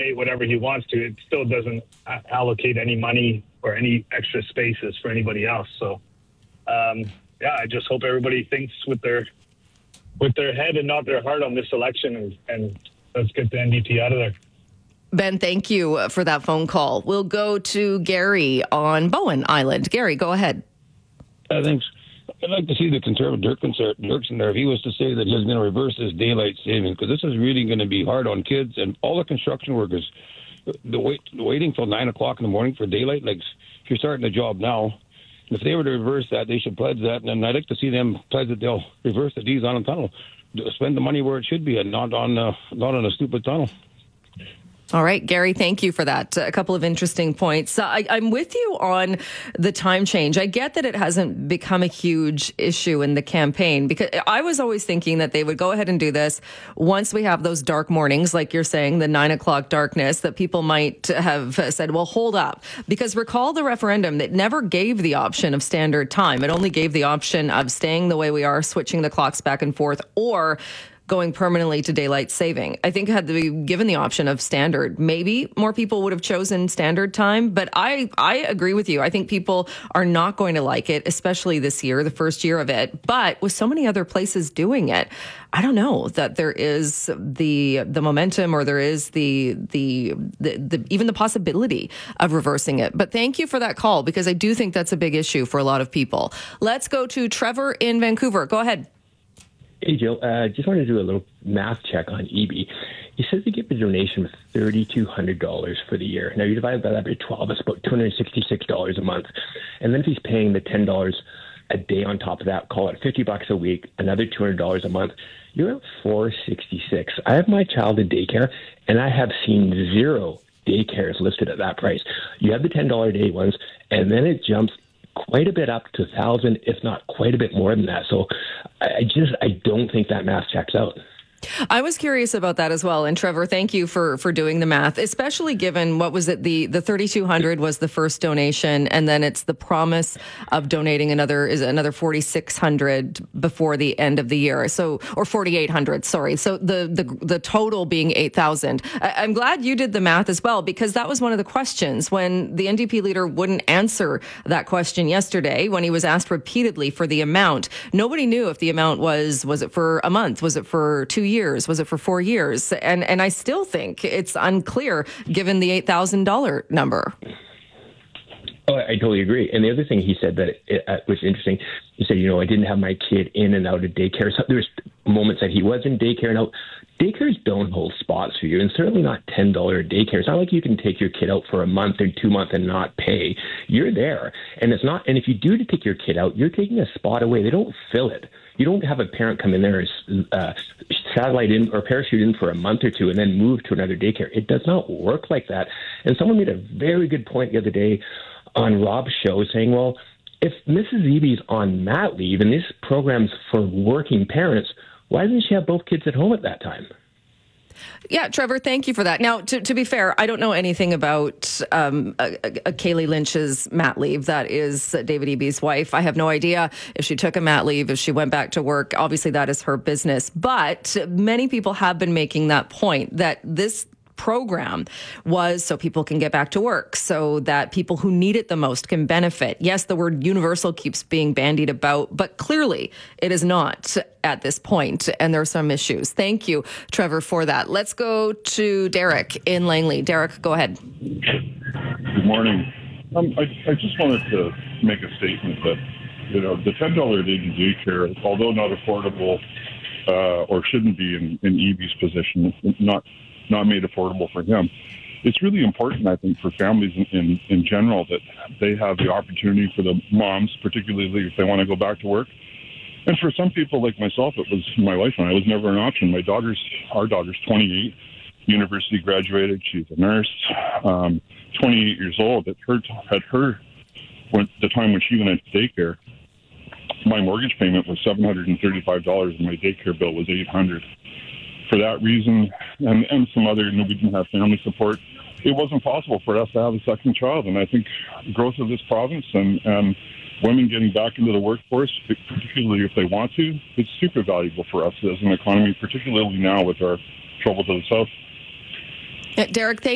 donate whatever he wants to, it still doesn't allocate any money or any extra spaces for anybody else. So, I just hope everybody thinks with their head and not their heart on this election, and let's get the NDP out of there. Ben, thank you for that phone call. We'll go to Gary on Bowen Island. Gary, go ahead. Thanks. I'd like to see the Conservative Dirksen there if he was to say that he's going to reverse this daylight saving, because this is really going to be hard on kids and all the construction workers. Waiting till 9 o'clock in the morning for daylight, like if you're starting a job now, if they were to reverse that, they should pledge that, and I'd like to see them pledge that they'll reverse the D's on a tunnel, spend the money where it should be, and not on a stupid tunnel. All right, Gary, thank you for that. A couple of interesting points. I'm with you on the time change. I get that it hasn't become a huge issue in the campaign, because I was always thinking that they would go ahead and do this once we have those dark mornings, like you're saying, the 9 o'clock darkness, that people might have said, well, hold up. Because recall the referendum that never gave the option of standard time. It only gave the option of staying the way we are, switching the clocks back and forth, or going permanently to daylight saving. I think had they given the option of standard, maybe more people would have chosen standard time. But I agree with you. I think people are not going to like it, especially this year, the first year of it. But with so many other places doing it, I don't know that there is the momentum, or there is the even the possibility of reversing it. But thank you for that call, because I do think that's a big issue for a lot of people. Let's go to Trevor in Vancouver. Go ahead. Hey, Jill. Just wanted to do a little math check on EB. He says they give a donation of $3,200 for the year. Now, you divide that by 12, it's about $266 a month. And then if he's paying the $10 a day on top of that, call it $50 a week, another $200 a month, you're at $466. I have my child in daycare, and I have seen 0 daycares listed at that price. You have the $10 a day ones, and then it jumps quite a bit up to 1,000, if not quite a bit more than that. So I don't think that math checks out. I was curious about that as well. And Trevor, thank you for doing the math, especially given, what was it? The 3,200 was the first donation. And then it's the promise of donating another 4,600 before the end of the year. So, or 4,800, sorry. So the total being 8,000. I'm glad you did the math as well, because that was one of the questions when the NDP leader wouldn't answer that question yesterday, when he was asked repeatedly for the amount. Nobody knew if the amount was it for a month? Was it for 2 years? Was it for 4 years? And I still think it's unclear given the $8,000 number. Oh, I totally agree. And the other thing he said that was interesting, he said, I didn't have my kid in and out of daycare. So there's moments that he was in daycare. Now, daycares don't hold spots for you, and certainly not $10 daycare. It's not like you can take your kid out for a month or 2 months and not pay. You're there. And it's not. And if you do to take your kid out, you're taking a spot away. They don't fill it. You don't have a parent come in there, satellite in or parachute in for a month or two and then move to another daycare. It does not work like that. And someone made a very good point the other day on Rob's show, saying, well, if Mrs. Eby's on mat leave and this program's for working parents, why doesn't she have both kids at home at that time? Yeah, Trevor, thank you for that. Now, to be fair, I don't know anything about Kaylee Lynch's mat leave. That is David Eby's wife. I have no idea if she took a mat leave, if she went back to work. Obviously, that is her business. But many people have been making that point, that this program was so people can get back to work, so that people who need it the most can benefit. Yes, the word universal keeps being bandied about, but clearly it is not at this point, and there are some issues. Thank you, Trevor, for that. Let's go to Derek in Langley. Derek, go ahead. Good morning. I just wanted to make a statement that, the $10 a day daycare, although not affordable or shouldn't be in Eby's position, not made affordable for him. It's really important, I think, for families in general that they have the opportunity, for the moms, particularly if they want to go back to work. And for some people like myself, it was my life, and I was never an option. Our daughter's 28, university graduated. She's a nurse, 28 years old. When the time when she went into daycare, my mortgage payment was $735 and my daycare bill was $800. For that reason, and some other, we didn't have family support, it wasn't possible for us to have a second child. And I think the growth of this province and women getting back into the workforce, particularly if they want to, it's super valuable for us as an economy, particularly now with our trouble to the south. Derek,